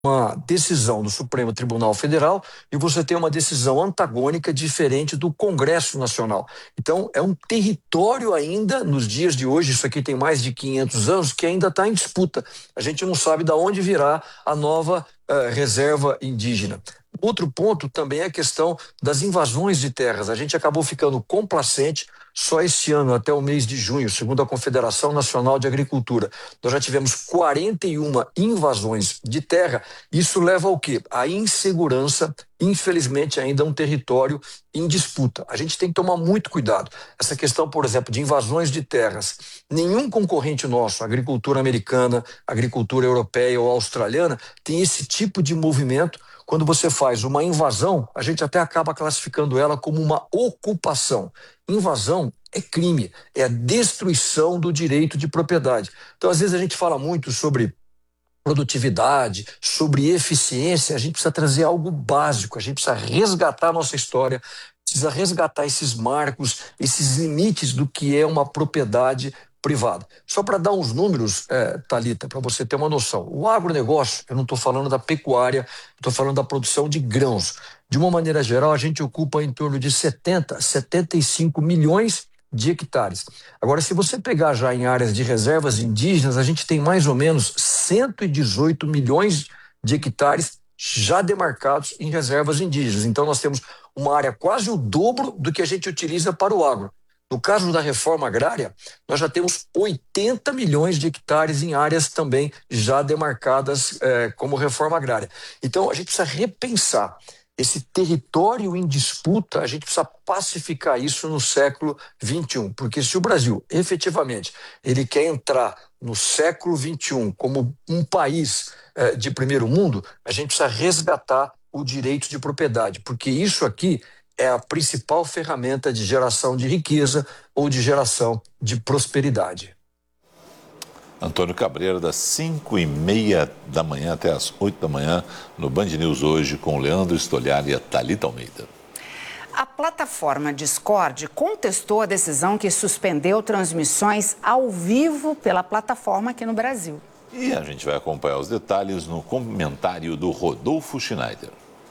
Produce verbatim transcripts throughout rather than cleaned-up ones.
uma decisão do Supremo Tribunal Federal e você tem uma decisão antagônica diferente do Congresso Nacional. Então, é um território ainda, nos dias de hoje, isso aqui tem mais de quinhentos anos, que ainda está em disputa. A gente não sabe de onde virá a nova uh, reserva indígena. Outro ponto também é a questão das invasões de terras. A gente acabou ficando complacente. Só este ano, até o mês de junho, segundo a Confederação Nacional de Agricultura, nós já tivemos quarenta e uma invasões de terra. Isso leva ao quê? A insegurança, infelizmente, ainda é um território em disputa. A gente tem que tomar muito cuidado. Essa questão, por exemplo, de invasões de terras. Nenhum concorrente nosso, agricultura americana, agricultura europeia ou australiana, tem esse tipo de movimento. Quando você faz uma invasão, a gente até acaba classificando ela como uma ocupação. Invasão é crime, é a destruição do direito de propriedade. Então, às vezes, a gente fala muito sobre produtividade, sobre eficiência. A gente precisa trazer algo básico, a gente precisa resgatar a nossa história, precisa resgatar esses marcos, esses limites do que é uma propriedade privada. Só para dar uns números, é, Thalita, para você ter uma noção. O agronegócio, eu não estou falando da pecuária, estou falando da produção de grãos. De uma maneira geral, a gente ocupa em torno de setenta, setenta e cinco milhões de hectares. Agora, se você pegar já em áreas de reservas indígenas, a gente tem mais ou menos cento e dezoito milhões de hectares já demarcados em reservas indígenas. Então, nós temos uma área quase o dobro do que a gente utiliza para o agro. No caso da reforma agrária, nós já temos oitenta milhões de hectares em áreas também já demarcadas eh, como reforma agrária. Então, a gente precisa repensar esse território em disputa, a gente precisa pacificar isso no século vinte e um, porque se o Brasil, efetivamente, ele quer entrar no século vinte e um como um país eh, de primeiro mundo, a gente precisa resgatar o direito de propriedade, porque isso aqui é a principal ferramenta de geração de riqueza ou de geração de prosperidade. Antônio Cabreira, das cinco e meia da manhã até as oito da manhã, no Band News hoje, com Leandro Stoliar e a Thalita Almeida. A plataforma Discord contestou a decisão que suspendeu transmissões ao vivo pela plataforma aqui no Brasil. E a gente vai acompanhar os detalhes no comentário do Rodolfo Schneider.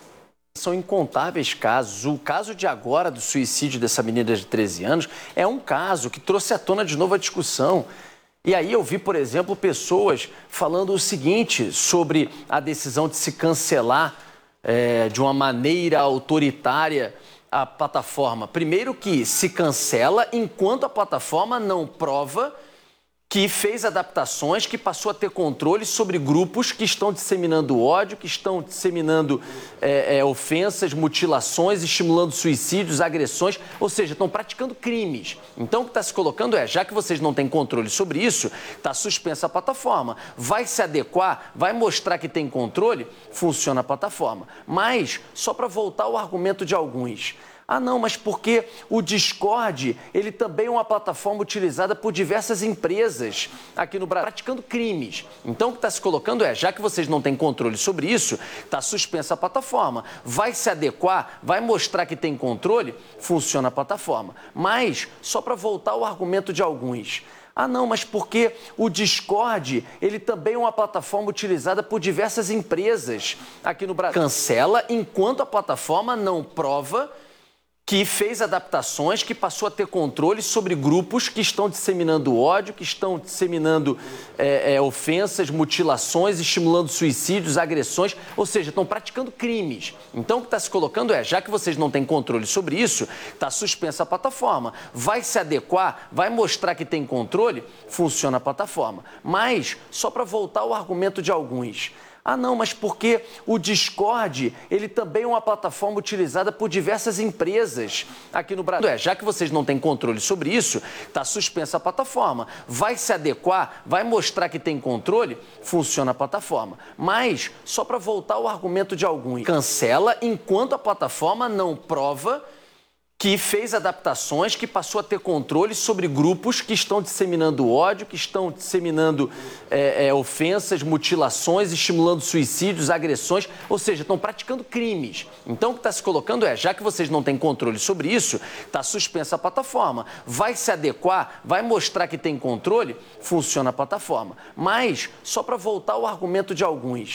São incontáveis casos. O caso de agora do suicídio dessa menina de treze anos é um caso que trouxe à tona de novo a discussão. E aí eu vi, por exemplo, pessoas falando o seguinte sobre a decisão de se cancelar é, de uma maneira autoritária a plataforma. Primeiro que se cancela enquanto a plataforma não prova que fez adaptações, que passou a ter controle sobre grupos que estão disseminando ódio, que estão disseminando é, é, ofensas, mutilações, estimulando suicídios, agressões, ou seja, estão praticando crimes. Então, o que está se colocando é, já que vocês não têm controle sobre isso, está suspensa a plataforma. Vai se adequar, vai mostrar que tem controle, funciona a plataforma. Mas, só para voltar ao argumento de alguns... Ah, não, mas porque o Discord, ele também é uma plataforma utilizada por diversas empresas aqui no Brasil, praticando crimes. Então, o que está se colocando é, já que vocês não têm controle sobre isso, está suspensa a plataforma. Vai se adequar, vai mostrar que tem controle, funciona a plataforma. Mas, só para voltar ao argumento de alguns... Ah, não, mas porque o Discord, ele também é uma plataforma utilizada por diversas empresas aqui no Brasil. Cancela enquanto a plataforma não prova que fez adaptações, que passou a ter controle sobre grupos que estão disseminando ódio, que estão disseminando é, é, ofensas, mutilações, estimulando suicídios, agressões, ou seja, estão praticando crimes. Então, o que está se colocando é, já que vocês não têm controle sobre isso, está suspensa a plataforma. Vai se adequar, vai mostrar que tem controle, funciona a plataforma. Mas, só para voltar ao argumento de alguns... Ah, não, mas porque o Discord, ele também é uma plataforma utilizada por diversas empresas aqui no Brasil. É, já que vocês não têm controle sobre isso, está suspensa a plataforma. Vai se adequar, vai mostrar que tem controle, funciona a plataforma. Mas, só para voltar ao argumento de alguns, cancela enquanto a plataforma não prova que fez adaptações, que passou a ter controle sobre grupos que estão disseminando ódio, que estão disseminando é, é, ofensas, mutilações, estimulando suicídios, agressões, ou seja, estão praticando crimes. Então, o que está se colocando é, já que vocês não têm controle sobre isso, está suspensa a plataforma. Vai se adequar, vai mostrar que tem controle, funciona a plataforma. Mas, só para voltar ao argumento de alguns...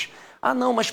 Ah, não, mas